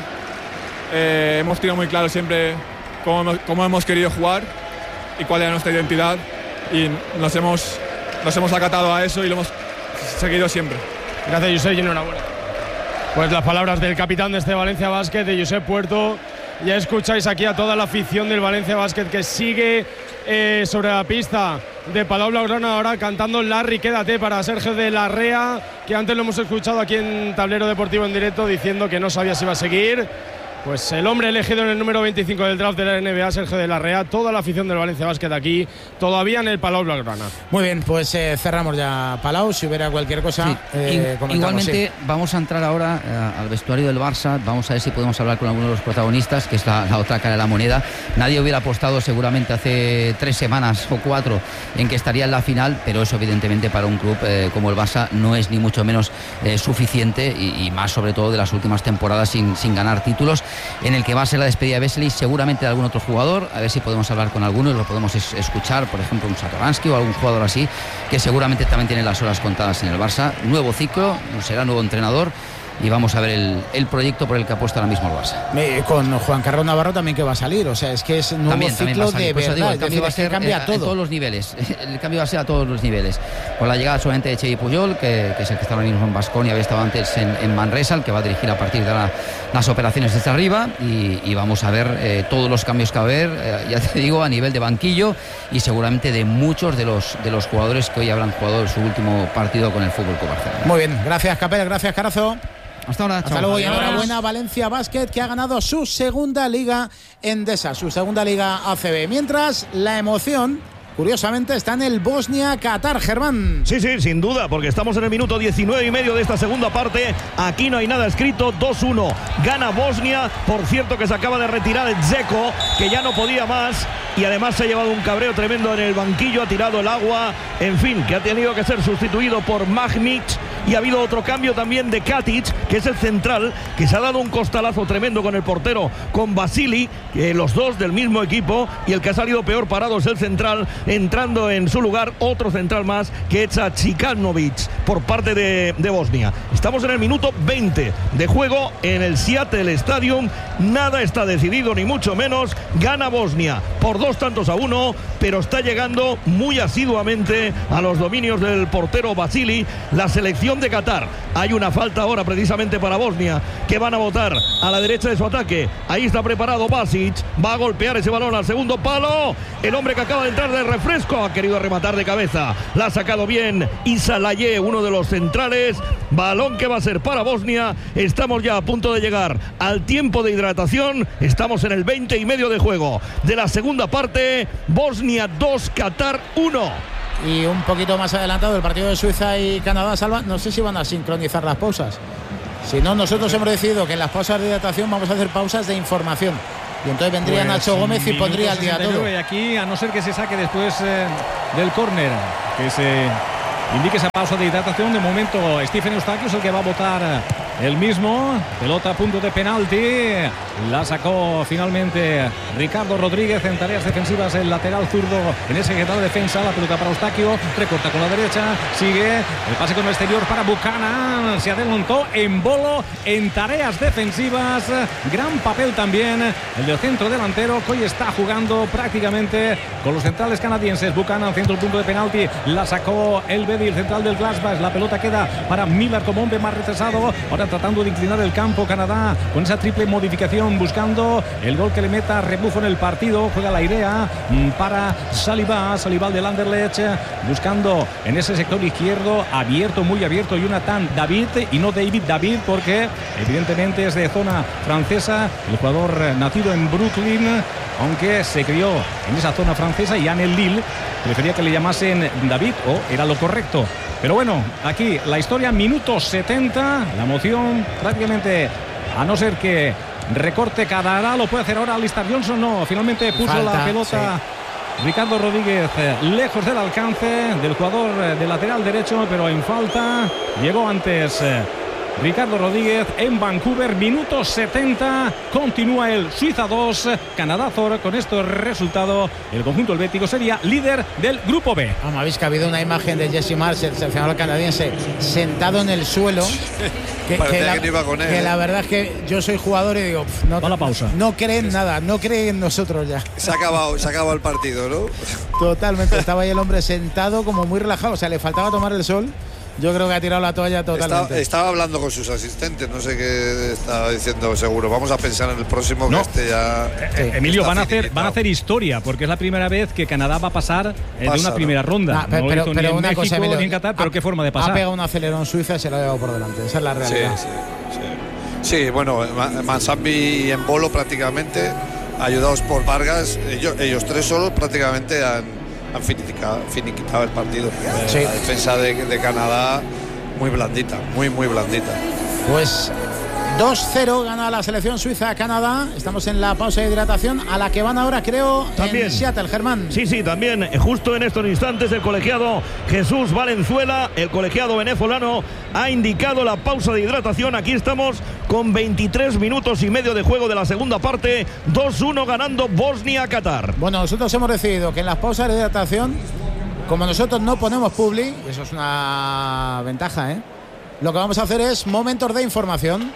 Hemos tenido muy claro siempre cómo hemos querido jugar y cuál era nuestra identidad. Y nos hemos acatado a eso y lo hemos seguido siempre. Gracias, Josep, y enhorabuena. Pues las palabras del capitán de este Valencia Basket, de Josep Puerto. Ya escucháis aquí a toda la afición del Valencia Basket que sigue sobre la pista de Palau Blaugrana, ahora cantando Larry, quédate, para Sergio de la Rea, que antes lo hemos escuchado aquí en Tablero Deportivo en directo diciendo que no sabía si iba a seguir. Pues el hombre elegido en el número 25 del draft de la NBA, Sergio de la Rea, toda la afición del Valencia Basket aquí, todavía en el Palau Blaugrana. Muy bien, pues cerramos ya Palau, si hubiera cualquier cosa. Igualmente vamos a entrar ahora al vestuario del Barça, vamos a ver si podemos hablar con alguno de los protagonistas, que es la otra cara de la moneda. Nadie hubiera apostado seguramente hace 3 semanas o 4 en que estaría en la final, pero eso evidentemente para un club como el Barça no es ni mucho menos suficiente, y más sobre todo de las últimas temporadas sin ganar títulos, en el que va a ser la despedida de Vesely, seguramente de algún otro jugador. A ver si podemos hablar con alguno y lo podemos escuchar, por ejemplo un Satoransky o algún jugador así, que seguramente también tiene las horas contadas en el Barça. Nuevo ciclo, será nuevo entrenador, y vamos a ver el proyecto por el que apuesta ahora mismo el Barça. Con Juan Carlos Navarro también, que va a salir, o sea, es que es un nuevo ciclo de verdad. Digo, el cambio va a ser cambia todo. A todos los niveles. El cambio va a ser a todos los niveles. Con la llegada solamente de Xavi Puyol, que es el que está ahora mismo en Baskonia, había estado antes en Manresa, el que va a dirigir a partir de las operaciones desde arriba, y vamos a ver todos los cambios que va a haber, ya te digo, a nivel de banquillo, y seguramente de muchos de los jugadores que hoy habrán jugado su último partido con el FC Barcelona. Muy bien, gracias Capel, gracias Carazo. Hasta ahora. Hasta luego y enhorabuena Valencia Basket, que ha ganado su segunda Liga Endesa, su segunda Liga ACB. Mientras, la emoción, curiosamente, está en el Bosnia-Qatar, Germán. Sí, sin duda, porque estamos en el minuto 19:30 de esta segunda parte. Aquí no hay nada escrito, 2-1. Gana Bosnia, por cierto que se acaba de retirar el Dzeko, que ya no podía más, y además se ha llevado un cabreo tremendo en el banquillo, ha tirado el agua, en fin, que ha tenido que ser sustituido por Magnic. y ha habido otro cambio también de Katic, que es el central, que se ha dado un costalazo tremendo con el portero, con Vasili, los dos del mismo equipo, y el que ha salido peor parado es el central, entrando en su lugar otro central más, que es Čikanović, por parte de Bosnia. Estamos en el minuto 20 de juego en el Seattle Stadium, nada está decidido ni mucho menos, gana Bosnia por 2-1, pero está llegando muy asiduamente a los dominios del portero Vasili, la selección de Qatar. Hay una falta ahora precisamente para Bosnia, que van a botar a la derecha de su ataque. Ahí está preparado Basic, va a golpear ese balón al segundo palo. El hombre que acaba de entrar de refresco ha querido rematar de cabeza, la ha sacado bien Isalaye, uno de los centrales. Balón que va a ser para Bosnia. Estamos ya a punto de llegar al tiempo de hidratación. Estamos en el 20 y medio de juego de la segunda parte. Bosnia 2, Qatar 1. Y un poquito más adelantado el partido de Suiza y Canadá, Salva. No sé si van a sincronizar las pausas. Si no, nosotros hemos decidido que en las pausas de hidratación vamos a hacer pausas de información. Y entonces vendría Nacho Gómez y pondría al día todo. Y aquí, a no ser que se saque después del córner, que se indique esa pausa de hidratación. De momento, Stephen Eustaquio es el que va a votar el mismo. Pelota a punto de penalti. La sacó finalmente Ricardo Rodríguez en tareas defensivas, el lateral zurdo en ese que da defensa. La pelota para Eustaquio, recorta con la derecha, sigue el pase con el exterior para Buchanan. Se adelantó en Bolo en tareas defensivas. Gran papel también el del centro delantero, que hoy está jugando prácticamente con los centrales canadienses. Buchanan, centro del punto de penalti, la sacó el Bedi, el central del Glasgow. La pelota queda para Miller como hombre más retrasado. Ahora tratando de inclinar el campo Canadá con esa triple modificación, buscando el gol que le meta rebufo en el partido. Juega la idea para Saliba del Anderlecht, buscando en ese sector izquierdo, abierto, muy abierto, Jonathan David, y no David, porque evidentemente es de zona francesa, el jugador nacido en Brooklyn, aunque se crió en esa zona francesa, y en el Lille prefería que le llamasen David, o era lo correcto. Pero bueno, aquí la historia, minuto 70, la moción prácticamente, a no ser que recorte Canadá, lo puede hacer ahora Alistair Johnson. No, finalmente puso falta, la pelota Ricardo Rodríguez lejos del alcance del jugador del lateral derecho, pero en falta. Llegó antes Ricardo Rodríguez en Vancouver. Minuto 70, continúa el Suiza 2, Canadá 0. Con este resultado, el conjunto helvético sería líder del grupo B. Como habéis que ha habido una imagen de Jesse Marsh, el seleccionador canadiense, sentado en el suelo. Que no iba con él, que la verdad es que yo soy jugador y digo, no, va la pausa. No creen nada, no creen en nosotros ya. Se ha acabado el partido, ¿no? Totalmente, estaba ahí el hombre sentado como muy relajado, o sea, le faltaba tomar el sol. Yo creo que ha tirado la toalla totalmente. Estaba hablando con sus asistentes, no sé qué estaba diciendo seguro. Vamos a pensar en el próximo, no. Que ya... Emilio, van a hacer historia, porque es la primera vez que Canadá va a pasar de una primera ronda. Pero ni en una México, cosa, Emilio, ni en Qatar, pero qué forma de pasar. Ha pegado un acelerón Suiza y se lo ha llevado por delante. Esa es la realidad. Sí, bueno, Mansambi y Embolo prácticamente, ayudados por Vargas, ellos tres solos prácticamente han finiquitado el partido. Sí. La defensa de Canadá muy blandita, muy blandita. Pues 2-0 gana la selección suiza a Canadá. Estamos en la pausa de hidratación, a la que van ahora, creo, también en Seattle, Germán. Sí, también. Justo en estos instantes el colegiado Jesús Valenzuela, el colegiado venezolano, ha indicado la pausa de hidratación. Aquí estamos con 23 minutos y medio de juego de la segunda parte. 2-1 ganando Bosnia-Qatar. Bueno, nosotros hemos decidido que en las pausas de hidratación, como nosotros no ponemos publi, eso es una ventaja, lo que vamos a hacer es momentos de información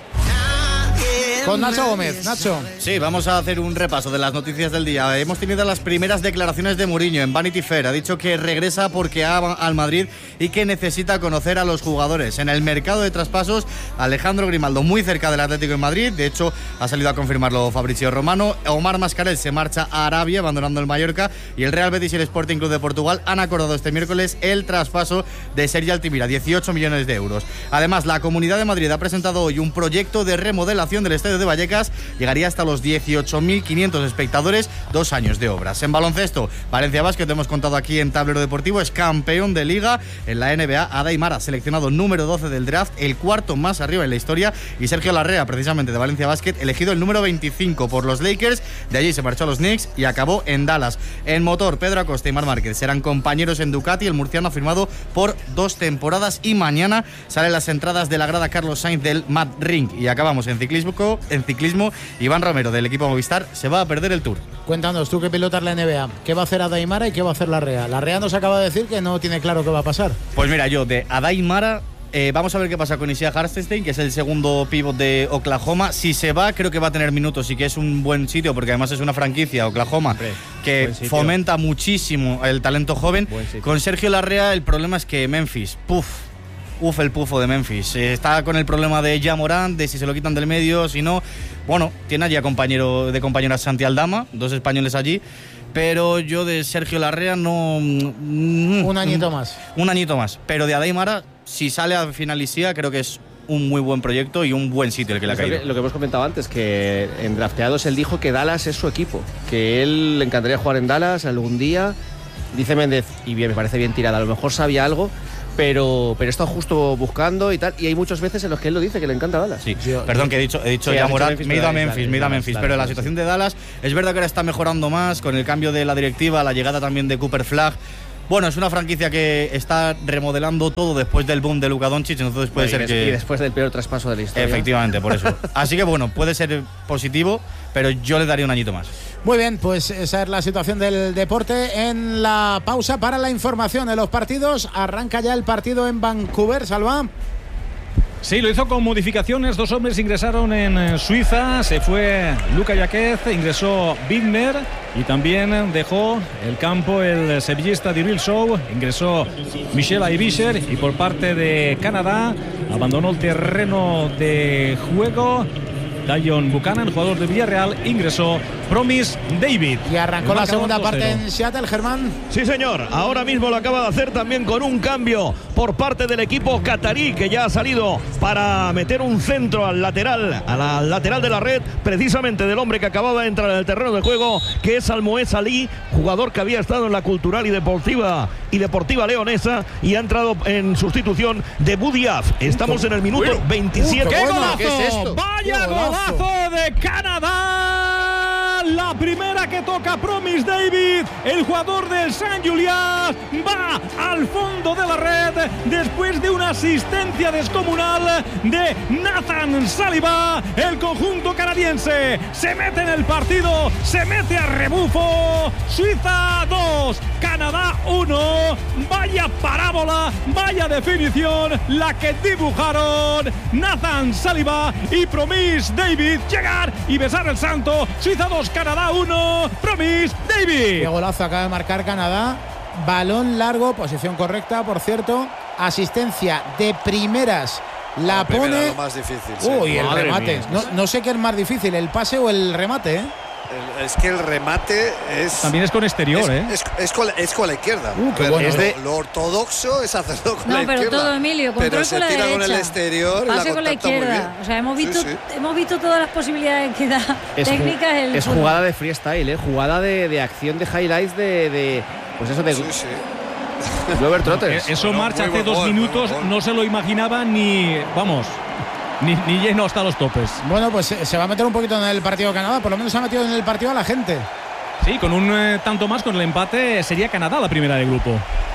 con Nacho Gómez. Nacho. Sí, vamos a hacer un repaso de las noticias del día. Hemos tenido las primeras declaraciones de Mourinho en Vanity Fair. Ha dicho que regresa porque va al Madrid y que necesita conocer a los jugadores. En el mercado de traspasos, Alejandro Grimaldo muy cerca del Atlético de Madrid. De hecho, ha salido a confirmarlo Fabrizio Romano. Omar Mascarell se marcha a Arabia, abandonando el Mallorca. Y el Real Betis y el Sporting Club de Portugal han acordado este miércoles el traspaso de Sergi Altimira, 18 millones de euros. Además, la Comunidad de Madrid ha presentado hoy un proyecto de remodelación del Estadio estadio de Vallecas llegaría hasta los 18.500 espectadores, 2 años de obras. En baloncesto, Valencia Basket, te hemos contado aquí en Tablero Deportivo, es campeón de liga en la NBA. Adai Mara, seleccionado número 12 del draft, el cuarto más arriba en la historia, y Sergio Larrea, precisamente de Valencia Basket, elegido el número 25 por los Lakers. De allí se marchó a los Knicks y acabó en Dallas. En motor, Pedro Acosta y Marc Márquez serán compañeros en Ducati. El murciano ha firmado por 2 temporadas y mañana salen las entradas de la grada Carlos Sainz del Mad Ring. Y acabamos en ciclismo. Iván Romero, del equipo Movistar, se va a perder el Tour. Cuéntanos, tú que pilotas la NBA, ¿qué va a hacer Adai Mara y qué va a hacer Larrea? Larrea nos acaba de decir que no tiene claro qué va a pasar. Pues mira, yo de Adai Mara, vamos a ver qué pasa con Isaiah Hartenstein, que es el segundo pívot de Oklahoma. Si se va, creo que va a tener minutos y que es un buen sitio, porque además es una franquicia, Oklahoma, que fomenta muchísimo el talento joven. Con Sergio Larrea el problema es que Memphis, el pufo de Memphis, está con el problema de Ja Morant, de si se lo quitan del medio, si no. Bueno, tiene allí a compañera Santi Aldama, 2 españoles allí. Pero yo de Sergio Larrea no... Un añito más. Un añito más. Pero de Adai Mara, si sale a finalisía, creo que es un muy buen proyecto y un buen sitio el que le ha caído. Lo que hemos comentado antes, que en Drafteados él dijo que Dallas es su equipo, que él le encantaría jugar en Dallas algún día. Dice Méndez, y bien, me parece bien tirada, a lo mejor sabía algo, pero está justo buscando y tal, y hay muchas veces en los que él lo dice, que le encanta Dallas. Sí, perdón, que he dicho ya Morant, me he ido a Memphis, pero la situación de Dallas, es verdad que ahora está mejorando más con el cambio de la directiva, la llegada también de Cooper Flagg. Bueno, es una franquicia que está remodelando todo después del boom de Luka Doncic, entonces puede ser que... Y después del peor traspaso de la historia. Efectivamente, por eso. Así que bueno, puede ser positivo, pero yo le daría un añito más. Muy bien, pues esa es la situación del deporte. En la pausa para la información de los partidos, arranca ya el partido en Vancouver, Salva. Sí, lo hizo con modificaciones. 2 hombres ingresaron en Suiza. Se fue Luka Jaquez, ingresó Bittner y también dejó el campo el sevillista Diril Show. Ingresó Michel Aibischer y por parte de Canadá abandonó el terreno de juego Dion Buchanan, jugador de Villarreal, ingresó Promise David. Y arrancó la segunda parte en Seattle, Germán. Sí, señor. Ahora mismo lo acaba de hacer también con un cambio por parte del equipo catarí, que ya ha salido para meter un centro a la lateral de la red, precisamente del hombre que acababa de entrar en el terreno de juego, que es Almoez Ali, jugador que había estado en la Cultural y Deportiva Leonesa y ha entrado en sustitución de Budiaf. Estamos en el minuto 27. ¡Qué golazo! ¿Qué es esto? ¡Vaya golazo de Canadá! La primera que toca Promise David, el jugador del San Julián, va al fondo de la red después de una asistencia descomunal de Nathan Saliba. El conjunto canadiense se mete en el partido, se mete a rebufo. Suiza 2, Canadá 1. Vaya parábola, vaya definición la que dibujaron Nathan Saliba y Promise David. Llegar y besar el santo. Suiza 2, Canadá 1, Promise David. Qué golazo acaba de marcar Canadá. Balón largo, posición correcta, por cierto. Asistencia de primeras. La pone. Lo más difícil. Uy, el remate. No sé qué es más difícil, el pase o el remate, ¿eh? Es que el remate es... También es con exterior, es con la izquierda. Qué bueno. Lo ortodoxo es hacerlo con la izquierda. No, pero todo, Emilio, control pero se con la tira derecha. con el exterior pase y la con la izquierda. O sea, hemos visto todas las posibilidades que da técnicas. Es jugada de freestyle, jugada de acción de highlights pues eso de... Sí. Glover Trotters. Eso marcha hace 2 minutos, no se lo imaginaba ni lleno hasta los topes. Bueno, pues se va a meter un poquito en el partido de Canadá, por lo menos se ha metido en el partido a la gente. Sí, con un tanto más, con el empate, sería Canadá la primera de grupo.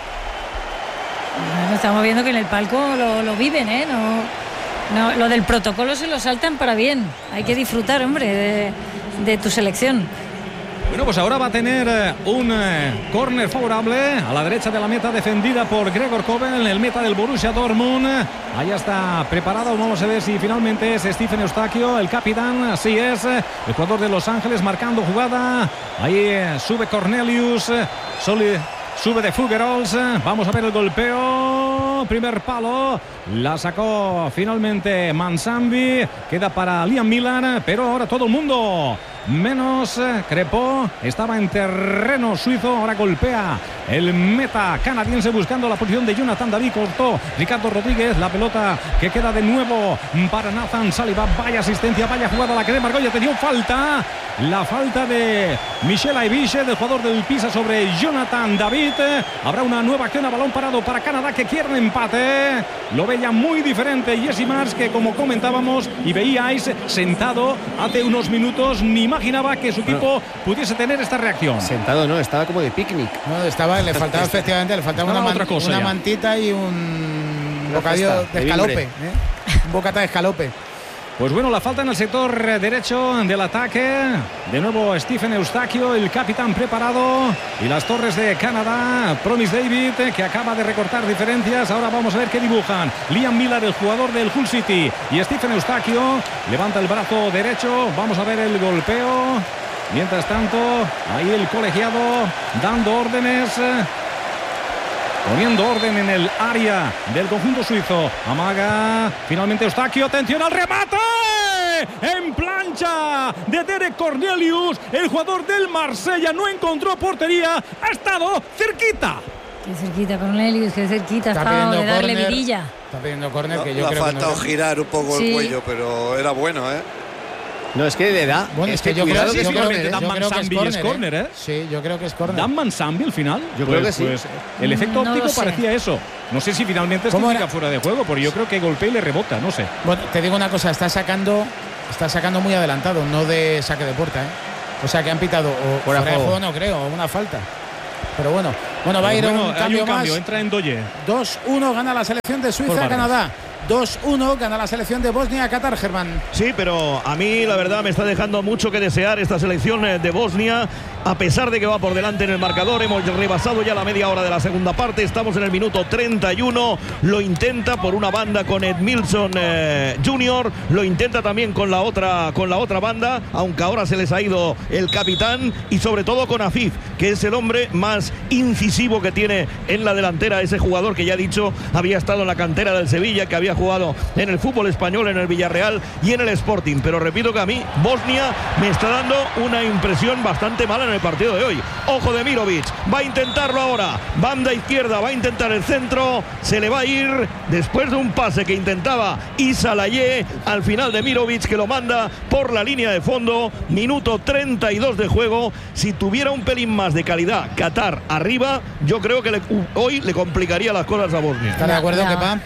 Bueno, estamos viendo que en el palco lo viven, ¿eh? No, lo del protocolo se lo saltan para bien. Hay que disfrutar, hombre, de tu selección. Bueno, pues ahora va a tener un córner favorable a la derecha de la meta, defendida por Gregor Kobel, el meta del Borussia Dortmund. Ahí está preparado, vamos a ver si finalmente es Stephen Eustaquio, el capitán. Así es, el jugador de Los Ángeles marcando jugada. Ahí sube Cornelius, sube de Fuggerols. Vamos a ver el golpeo. Primer palo. La sacó finalmente Mansambi. Queda para Liam Miller. Pero ahora todo el mundo menos Crepó. Estaba en terreno suizo. Ahora golpea el meta canadiense buscando la posición de Jonathan David. Cortó Ricardo Rodríguez. La pelota que queda de nuevo para Nathan Saliba. Vaya asistencia, vaya jugada la que le marcó. Ya tenía falta. La falta de Michel Aibiche, del jugador del Pisa, sobre Jonathan David. Habrá una nueva acción a balón parado para Canadá, que quiere un empate. Lo veía muy diferente Jesse Marsch, que como comentábamos y veíais sentado hace unos minutos, ni imaginaba que su equipo pudiese tener esta reacción. Sentado no, estaba como de picnic. No, le faltaba efectivamente, le faltaba una mantita y un bocadillo de escalope, un bocata de escalope. Pues bueno, la falta en el sector derecho del ataque. De nuevo Stephen Eustaquio, el capitán preparado. Y las torres de Canadá. Promise David, que acaba de recortar diferencias. Ahora vamos a ver qué dibujan. Liam Miller, el jugador del Hull City. Y Stephen Eustaquio levanta el brazo derecho. Vamos a ver el golpeo. Mientras tanto, ahí el colegiado dando órdenes. Poniendo orden en el área del conjunto suizo. Amaga finalmente Eustaquio. Atención al remate. En plancha de Derek Cornelius. El jugador del Marsella no encontró portería. Ha estado cerquita. Qué cerquita, Cornelius, qué cerquita. Ha estado de darle vidilla. Está pidiendo córner, que yo le creo ha que faltado girar un poco el cuello, pero era bueno, ¿eh? No, es que le da. Bueno, es que yo creo que es córner, ¿eh? Sí, yo creo que es córner. Dan Mansambi al final. Yo creo que sí. Pues el efecto óptico parecía eso. No sé si finalmente es técnica fuera de juego, porque yo creo que golpea y le rebota, no sé. Bueno, te digo una cosa, está sacando muy adelantado, no de saque de puerta, ¿eh? O sea que han pitado o fuera de juego, no creo, o una falta. Pero bueno, va a ir un cambio más. Entra en Doye. 2-1 gana la selección de Suiza, Canadá. 2-1 gana la selección de Bosnia-Qatar, Germán. Sí, pero a mí la verdad me está dejando mucho que desear esta selección de Bosnia, a pesar de que va por delante en el marcador. Hemos rebasado ya la media hora de la segunda parte, estamos en el minuto 31. Lo intenta por una banda con Edmilson Jr., lo intenta también con la otra banda, aunque ahora se les ha ido el capitán, y sobre todo con Afif, que es el hombre más incisivo que tiene en la delantera, ese jugador que ya he dicho había estado en la cantera del Sevilla, que había jugado en el fútbol español, en el Villarreal y en el Sporting. Pero repito que a mí Bosnia me está dando una impresión bastante mala en el partido de hoy. Ojo de Mirovic, va a intentarlo ahora, banda izquierda, va a intentar el centro, se le va a ir después de un pase que intentaba Issa Laye al final de Mirovic, que lo manda por la línea de fondo. Minuto 32 de juego. Si tuviera un pelín más de calidad Qatar arriba, yo creo que hoy le complicaría las cosas a Bosnia. ¿Está de acuerdo, Kepa?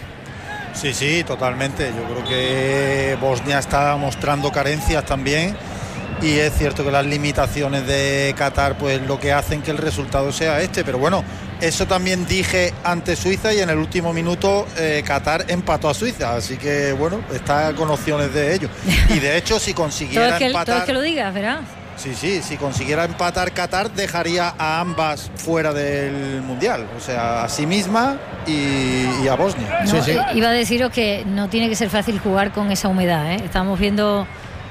Sí, totalmente. Yo creo que Bosnia está mostrando carencias también, y es cierto que las limitaciones de Qatar pues lo que hacen que el resultado sea este, pero bueno, eso también dije ante Suiza, y en el último minuto Qatar empató a Suiza, así que bueno, está con opciones de ello. Y de hecho, si consiguiera empatar, todo es que lo digas, ¿verdad? Sí, si consiguiera empatar Qatar, dejaría a ambas fuera del Mundial, o sea, a sí misma y a Bosnia. No, iba a deciros que no tiene que ser fácil jugar con esa humedad, ¿eh? Estamos viendo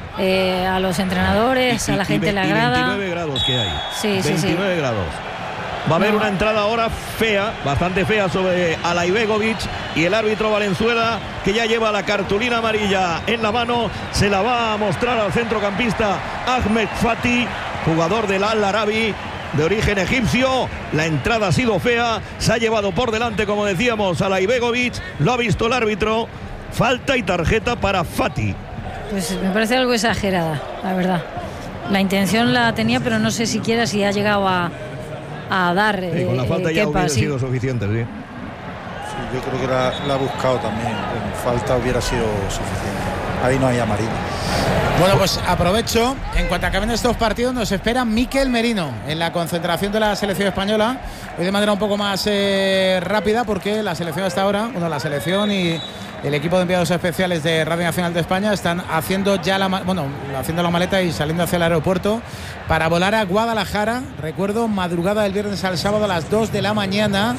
a los entrenadores, a la gente en la grada. 29 grados que hay. Sí, 29 grados. Va a haber una entrada ahora fea, bastante fea, sobre Alaibegovic, y el árbitro Valenzuela, que ya lleva la cartulina amarilla en la mano, se la va a mostrar al centrocampista Ahmed Fati, jugador del Al Arabi de origen egipcio. La entrada ha sido fea, se ha llevado por delante, como decíamos, Alaibegovic, lo ha visto el árbitro, falta y tarjeta para Fati. Pues me parece algo exagerada, la verdad. La intención la tenía, pero no sé siquiera si ha llegado a dar. Con la falta ya hubiera sido suficiente, sí. Sí, yo creo que la ha buscado también. Con falta hubiera sido suficiente. Ahí no hay amarillo. Bueno, pues aprovecho. En cuanto acaben estos partidos, nos espera Mikel Merino en la concentración de la selección española. Hoy de manera un poco más rápida, porque la selección hasta ahora, la selección y el equipo de enviados especiales de Radio Nacional de España están haciendo ya haciendo la maleta y saliendo hacia el aeropuerto para volar a Guadalajara. Recuerdo, madrugada del viernes al sábado a las 2 de la mañana.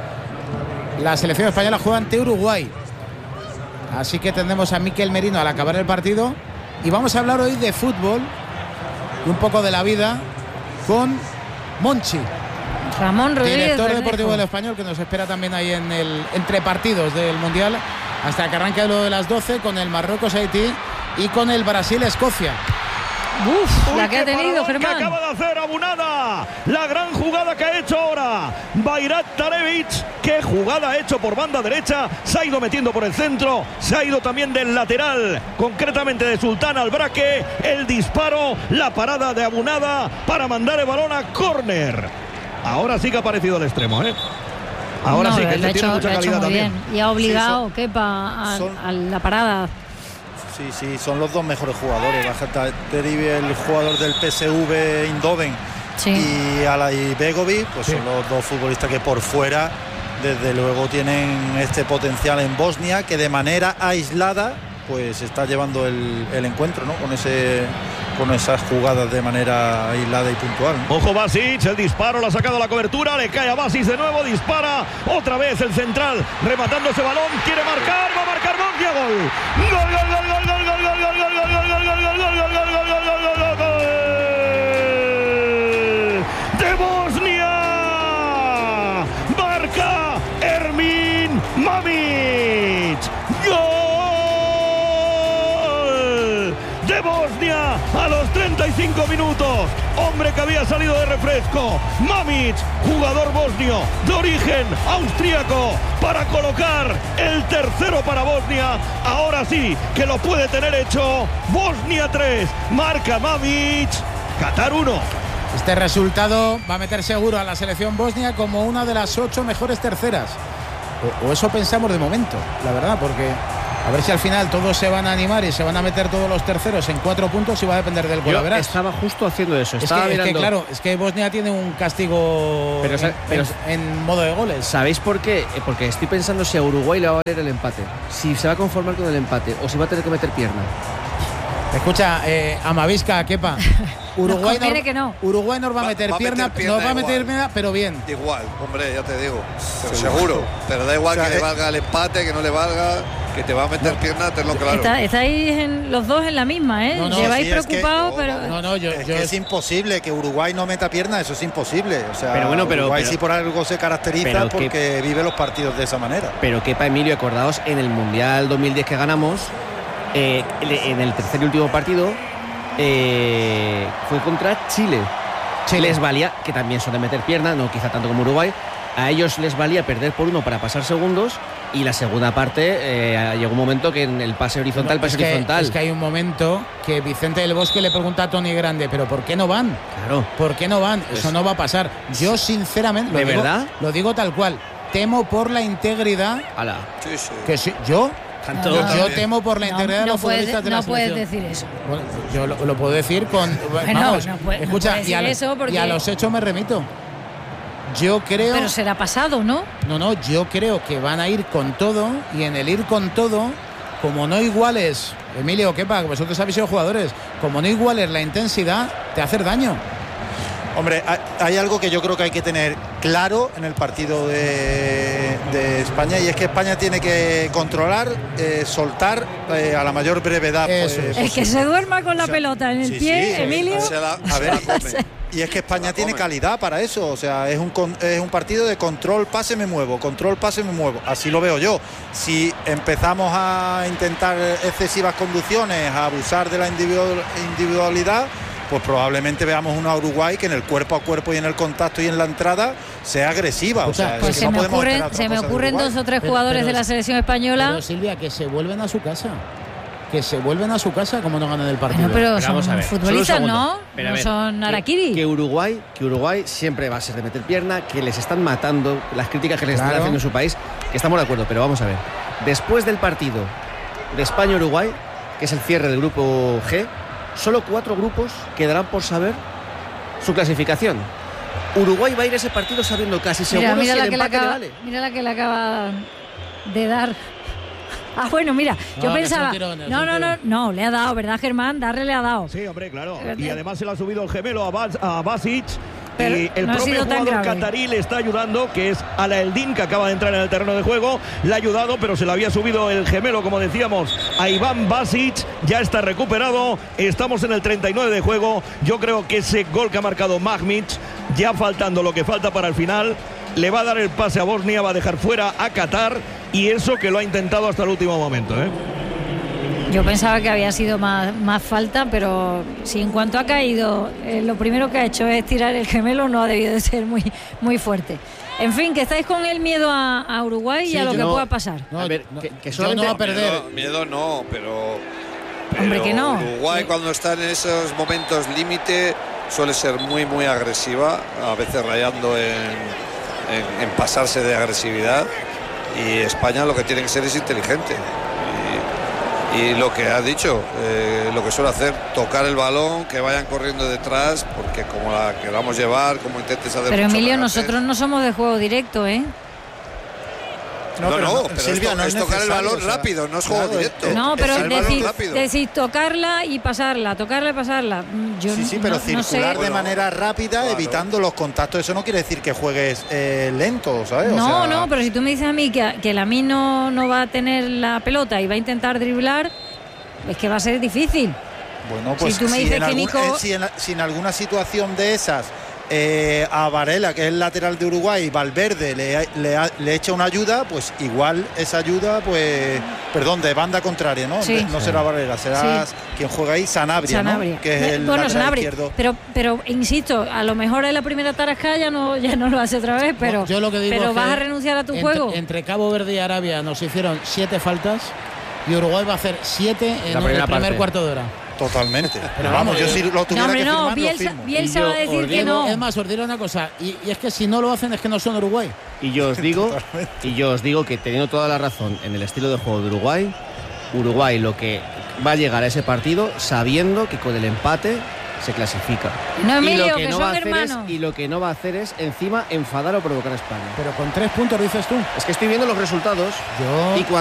La selección española juega ante Uruguay. Así que tendremos a Mikel Merino al acabar el partido. Y vamos a hablar hoy de fútbol y un poco de la vida con Monchi, Ramón Rodríguez, director deportivo del Español, que nos espera también ahí en el entre partidos del Mundial, hasta que arranque lo de las 12 con el Marruecos-Haití y con el Brasil-Escocia. Uf, la que ha tenido Germán. Que acaba de hacer Abunada. La gran jugada que ha hecho ahora Bairat Tarevic. Qué jugada ha hecho por banda derecha. Se ha ido metiendo por el centro. Se ha ido también del lateral, concretamente de Sultán al braque. El disparo, la parada de Abunada para mandar el balón a córner. Ahora sí que ha aparecido el extremo, ¿eh? Ahora sí que tiene mucha calidad también. Y ha obligado Kepa a la parada. Sí, son los dos mejores jugadores. Bajata Teribi, el jugador del PSV Eindhoven, y Alay Begovic, pues son los dos futbolistas que por fuera, desde luego, tienen este potencial en Bosnia, que de manera aislada pues está llevando el encuentro, ¿no? Con esas jugadas de manera aislada y puntual, ¿no? Ojo Basic, el disparo, lo ha sacado la cobertura, le cae a Basic de nuevo, dispara otra vez el central, rematando ese balón, quiere marcar, va a marcar Bosnia, gol. Gol, gol, gol, gol, gol, gol, gol, gol, gol, gol, gol, gol, gol, gol, gol, gol, gol, gol, gol, gol de Bosnia. Marca Ermin Mamić. Gol de Bosnia a los 35 minutos. Hombre que había salido de refresco, Mamić, jugador bosnio de origen austríaco, para colocar el tercero para Bosnia. Ahora sí que lo puede tener hecho. Bosnia 3, marca Mamić, Qatar 1. Este resultado va a meter seguro a la selección bosnia como una de las 8 mejores terceras. O eso pensamos de momento, la verdad, porque a ver si al final todos se van a animar y se van a meter todos los terceros en 4 puntos y va a depender del gol. Yo estaba justo haciendo eso. Es que claro, es que Bosnia tiene un castigo en modo de goles. ¿Sabéis por qué? Porque estoy pensando si a Uruguay le va a valer el empate. Si se va a conformar con el empate o si va a tener que meter pierna. Escucha, Amavisca, Kepa. Uruguay Uruguay nos va a meter pierna, nos va a meter pierna, pero bien. Igual, hombre, ya te digo. Pero seguro. Pero da igual, o sea, que le valga el empate, que no le valga, que te va a meter pierna, tenlo claro. Estáis los dos en la misma, ¿eh? Lleváis preocupados, pero... Es imposible que Uruguay no meta pierna, eso es imposible. O sea, pero Uruguay sí por algo se caracteriza porque vive los partidos de esa manera. Pero Kepa, Emilio, acordaos, en el Mundial 2010 que ganamos, en el tercer y último partido, fue contra Chile. Les valía, que también son de meter pierna, no quizá tanto como Uruguay, a ellos les valía perder por 1 para pasar segundos, y la segunda parte llegó un momento que en el pase horizontal, es que hay un momento que Vicente del Bosque le pregunta a Tony Grande, pero ¿por qué no van? Claro. ¿Por qué no van? Eso no va a pasar. Yo sinceramente lo digo tal cual, temo por la integridad. Que sí, yo temo por la integridad de los futbolistas de la selección. No puedes decir eso. Bueno, yo lo puedo decir con... escucha, y a los hechos me remito. Yo creo... Pero será pasado, ¿no? No, yo creo que van a ir con todo, y en el ir con todo, como no iguales, Emilio, Kepa, vosotros habéis sido jugadores, como no iguales la intensidad, te hace daño. Hombre, hay algo que yo creo que hay que tener claro en el partido de España, y es que España tiene que controlar, soltar a la mayor brevedad. El que se duerma con la pelota en el pie, Emilio. A ver, y es que España tiene calidad para eso. O sea, es un partido de control, pase, me muevo, control, pase, me muevo. Así lo veo yo. Si empezamos a intentar excesivas conducciones, a abusar de la individualidad, pues probablemente veamos una Uruguay que en el cuerpo a cuerpo y en el contacto y en la entrada sea agresiva. O sea, pues se me ocurren 2 o 3 jugadores de la selección española. Pero Silvia, que se vuelven a su casa. Que se vuelven a su casa como no ganan el partido. Pero son futbolistas, ¿no? No son Arakiri. Que Uruguay siempre va a ser de meter pierna, que les están matando, las críticas que les están haciendo en su país, que estamos de acuerdo, pero vamos a ver. Después del partido de España-Uruguay, que es el cierre del grupo G, solo 4 grupos quedarán por saber su clasificación. Uruguay va a ir a ese partido sabiendo casi seguro si el empate le vale. Mira la que le acaba de dar. Bueno, mira, yo pensaba... No, le ha dado, ¿verdad, Germán? Darle le ha dado. Sí, hombre, claro. Y además se le ha subido el gemelo a Basic. Pero y el propio jugador catarí le está ayudando, que es Alaeldin, que acaba de entrar en el terreno de juego. Le ha ayudado, pero se le había subido el gemelo, como decíamos, a Iván Basic. Ya está recuperado. Estamos en el 39 de juego. Yo creo que ese gol que ha marcado Mamić, ya faltando lo que falta para el final, le va a dar el pase a Bosnia, va a dejar fuera a Qatar, y eso que lo ha intentado hasta el último momento, Yo pensaba que había sido más falta, pero si en cuanto ha caído, lo primero que ha hecho es tirar el gemelo, no ha debido de ser muy fuerte. En fin, que estáis con el miedo a Uruguay y a lo que pueda pasar. A ver, que no va a perder. Miedo no, pero hombre, que no. Uruguay cuando está en esos momentos límite suele ser muy agresiva, a veces rayando en pasarse de agresividad, y España lo que tiene que ser es inteligente. Y lo que has dicho, lo que suele hacer, tocar el balón, que vayan corriendo detrás, porque como la queramos llevar, como intentes hacer. Pero Emilio, nosotros no somos de juego directo, ¿eh? Pero Silvia, es tocar el balón rápido, no es juego directo. No, pero decir tocarla y pasarla, tocarla y pasarla. Yo pero circular de manera rápida, evitando los contactos. Eso no quiere decir que juegues lento, ¿sabes? No, pero si tú me dices a mí que Lamine no va a tener la pelota y va a intentar driblar, es que va a ser difícil. Bueno, pues si tú me dices que Nico... si en alguna situación de esas a Varela, que es el lateral de Uruguay, Valverde le echa una ayuda, pues igual esa ayuda, de banda contraria, ¿no? Sí. No será Varela, será quien juega ahí, Sanabria, ¿no? Que es el lateral izquierdo. Pero insisto, a lo mejor en la primera tarasca ya no lo hace otra vez, pero yo lo que digo pero es vas que a renunciar a tu juego. Entre Cabo Verde y Arabia nos hicieron 7 faltas y Uruguay va a hacer 7 en el primer cuarto de hora. Totalmente. Pero vamos, yo si lo tuviera que firmar, Bielsa va a decir que no. Es más, os diré una cosa, y es que si no lo hacen es que no son Uruguay. Y yo os digo que teniendo toda la razón en el estilo de juego de Uruguay lo que va a llegar a ese partido sabiendo que con el empate se clasifica. No, Emilio, y lo que no va a hacer es encima enfadar o provocar a España. Pero con 3 puntos dices tú. Es que estoy viendo los resultados y